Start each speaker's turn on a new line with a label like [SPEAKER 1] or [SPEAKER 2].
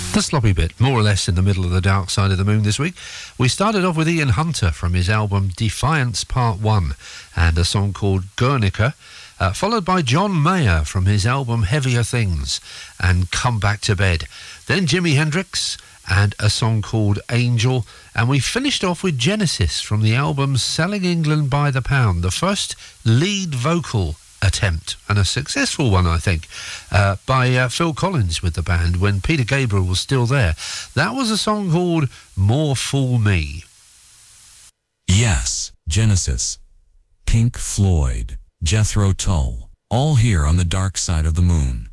[SPEAKER 1] The sloppy bit, more or less in the middle of the Dark Side of the Moon this week. We started off with Ian Hunter from his album Defiance Part 1 and a song called Guernica, followed by John Mayer from his album Heavier Things and Come Back to Bed. Then Jimi Hendrix and a song called Angel, and we finished off with Genesis from the album Selling England by the Pound, the first lead vocal attempt, and a successful one, I think, by Phil Collins with the band when Peter Gabriel was still there. That was a song called More Fool Me.
[SPEAKER 2] Yes, Genesis, Pink Floyd, Jethro Tull, all here on the Dark Side of the Moon.